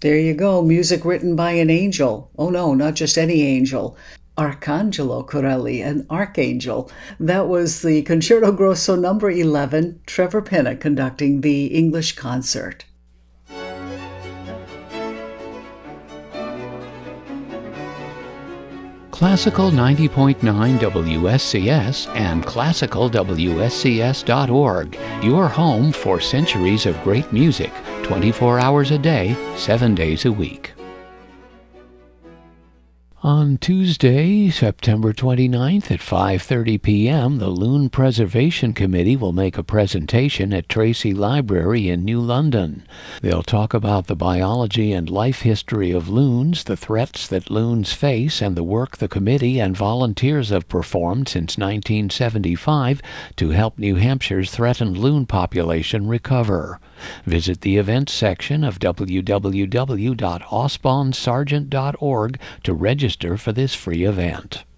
There you go, music written by an angel. Oh no, not just any angel. Arcangelo Corelli, an archangel. That was the Concerto Grosso number 11, Trevor Pinnock conducting the English concert. Classical 90.9 WSCS and classicalwscs.org, your home for centuries of great music, 24 hours a day, 7 days a week. On Tuesday, September 29th at 5:30 p.m., the Loon Preservation Committee will make a presentation at Tracy Library in New London. They'll talk about the biology and life history of loons, the threats that loons face, and the work the committee and volunteers have performed since 1975 to help New Hampshire's threatened loon population recover. Visit the events section of www.osbonsargent.org to register for this free event.